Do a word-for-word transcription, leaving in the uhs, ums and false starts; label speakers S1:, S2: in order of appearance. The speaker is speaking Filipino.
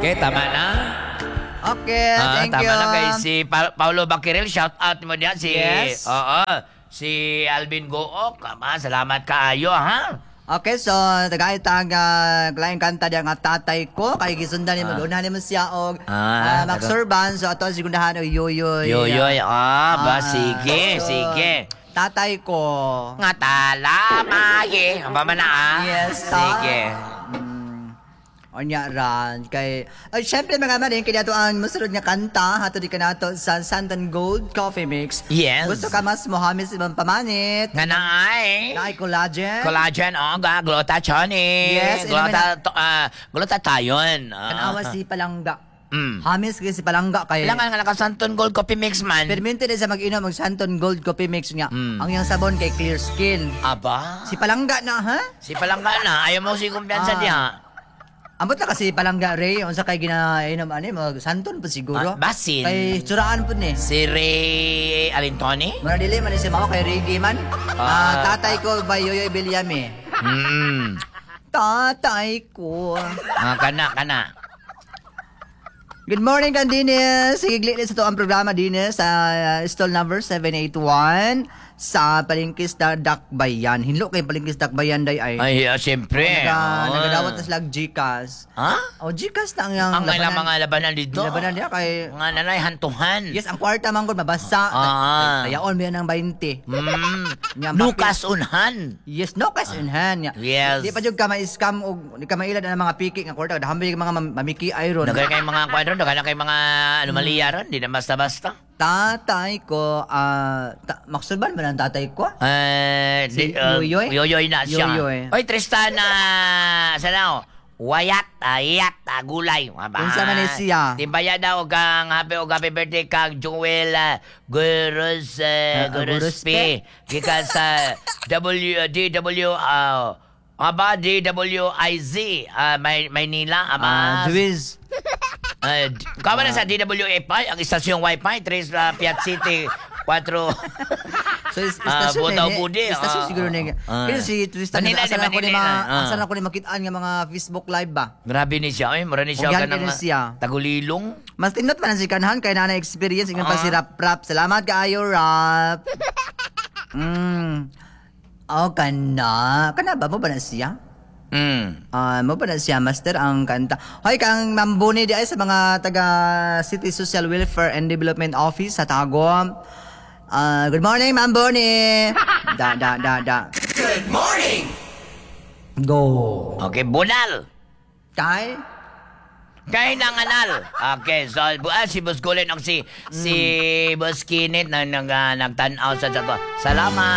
S1: Okay, tama na.
S2: Okay,
S1: Ah,
S2: thank
S1: tama
S2: you.
S1: na kay si Pa- Paulo Bakiril. Shout out mo diyan si
S2: Yes.
S1: Oo. Si Alvin Gook. Kama, salamat kaayo ha.
S2: Okay, so tagay tag uh, lain kanta diya nga tatay ko kay gisundan ni
S1: Ah.
S2: mag-unahan ni mo siya og
S1: Ah,
S2: uh, Max Urban, so ato sigundahan og yoyoy.
S1: Yoyoy. Ah, ba
S2: Ah,
S1: sige,
S2: so,
S1: sige.
S2: Tatay ko.
S1: Nga tala magi. Ang ba man na ah?
S2: Yes, ta.
S1: Sige.
S2: Onya ran kay ay syempre mga manin kaya to ang musunod nga kanta hato di kanato sa Santan Gold Coffee Mix.
S1: Yes.
S2: Gusto ka mas Mohamed ibang pamanit.
S1: Nga na ay.
S2: Na ay collagen.
S1: Collagen, oh, ga, glutathione.
S2: Yes,
S1: Gluta, to, ah, glutathione. Ah.
S2: Kanawa si Palangga.
S1: Mm.
S2: Hamis kasi si Palangga kay
S1: Kailangan nga nakasanton gold coffee mix man.
S2: permente din sa mag-inom mag Santon Gold Coffee Mix nga.
S1: Mm.
S2: Ang iyang sabon kay Clear Skin.
S1: Aba.
S2: Si Palangga na ha?
S1: Si palangga na. Ayaw mo si kumpiyansa
S2: Ah.
S1: diha.
S2: Ambot na kasi Palangga Ray, unsa kay ginainom ani mag Santon pa siguro.
S1: Ah, basin.
S2: Kay tsuraan pud ni.
S1: Si Ray Alintoni?
S2: Mura dili man ni si mao kay Reggae man.
S1: Ah.
S2: Ah, tatay ko by Yoyoy Bilyame.
S1: Hmm.
S2: Tatay ko.
S1: Ah, kana, kana.
S2: Good morning kan Dines. Sige glit sa to ang programa Dines sa uh, stall number seven eight one sa Palingkis da Dakbayan. Hinlo kay Palingkis Dakbayan day ay.
S1: Ay, uh, siyempre.
S2: Naga,
S1: Oh.
S2: nagadawat na sila Gcash.
S1: Ha?
S2: O Gcash na ang yang
S1: Ang ilang mga labanan dito.
S2: Labanan niya kay
S1: Mga nanay, hantuhan.
S2: yes, ang kwarta man gud mabasa.
S1: Ah.
S2: Tayaon biya ng twenty.
S1: Hmm.
S2: Nya,
S1: Lucas Unhan.
S2: Yes, no cash in hand. Nya.
S1: Yes.
S2: Di pa jud ka ma-scam og di ka mailad ang mga piki nga kwarta. Dahambi mga mam- mamiki iron.
S1: Nagay kay mga kwadro, nagay kay mga anomalya ron. Di na basta-basta.
S2: Tatay ko, ah, ta- Maxurban ba ng tatay ko?
S1: Eh,
S2: Si
S1: di, uh,
S2: Yoyoy?
S1: Yoyoy na siya.
S2: Yoyoy.
S1: Oy, Tristan, uh, sana wayat, ayat, uh, gulay.
S2: Unsa man ni siya?
S1: Timbaya daw kang happy o happy birthday kang Joel uh, Gurus, uh,
S2: Ah,
S1: Gurus
S2: Guruspe?
S1: P. Kika sa W, uh, D W, uh, aba, D W I Z, uh, May, Maynila,
S2: Ah,
S1: aba.
S2: Juiz.
S1: Uh, Kawa na sa D W A P I, ang istasyong Wi-Fi, Tres uh, Piat City, four.
S2: So, is,
S1: Ah,
S2: istasyon
S1: Butaw
S2: ni-
S1: Budi,
S2: Istasyon
S1: ah,
S2: siguro ni.
S1: ah.
S2: Pero si Tristan,
S1: Manila,
S2: asan
S1: di,
S2: ako ni
S1: Manila,
S2: ma,
S1: ah.
S2: asan ako ni makitaan nga mga Facebook live ba?
S1: Grabe ni siya. Ay, mura ni siya.
S2: Ugyan
S1: ka ng
S2: ka ni siya.
S1: tagulilong.
S2: Mas tindot man ang si Kanhan kay nanay experience ng
S1: Ah.
S2: pag si rap rap. Salamat kaayo rap. Mm. Oh, kana. Kana ba mo ba na siya?
S1: Mm.
S2: Ah, mo ba na siya master ang kanta? Hoy kang Mambuni di ay sa mga taga City Social Welfare and Development Office sa Tagum. Ah, good morning Mambuni. Da da da da.
S1: Good morning!
S2: Go.
S1: Okay, bunal.
S2: Kay
S1: Kay nanganal. Okay, so bu- ah, si Boss Gulin ang si si Boss Kinit na nag, uh, nagtanaw sa sa Salamat.